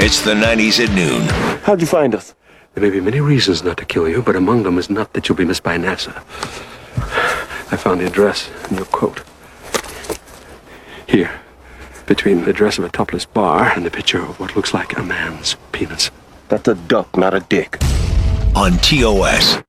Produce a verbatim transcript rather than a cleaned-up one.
It's the nineties at noon. How'd you find us? There may be many reasons not to kill you, but among them is not that you'll be missed by NASA. I found the address in your coat. Here, between the address of a topless bar and the picture of what looks like a man's penis. That's a duck, not a dick. On T O S.